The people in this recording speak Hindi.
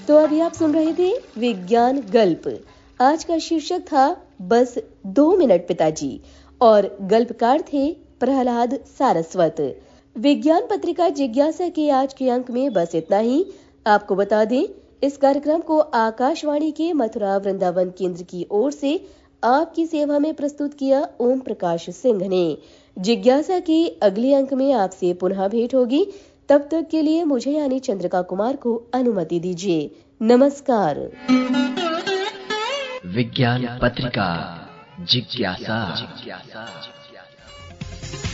तो अभी आप सुन रहे थे विज्ञान गल्प। आज का शीर्षक था बस 2 मिनट पिताजी और गल्पकार थे प्रहलाद सारस्वत। विज्ञान पत्रिका जिज्ञासा के आज के अंक में बस इतना ही। आपको बता दें, इस कार्यक्रम को आकाशवाणी के मथुरा वृंदावन केंद्र की ओर से आपकी सेवा में प्रस्तुत किया ओम प्रकाश सिंह ने। जिज्ञासा के अगले अंक में आपसे पुनः भेंट होगी। तब तक के लिए मुझे यानी चंद्रिका कुमार को अनुमति दीजिए। नमस्कार। विज्ञान पत्रिका जिज्ञासा।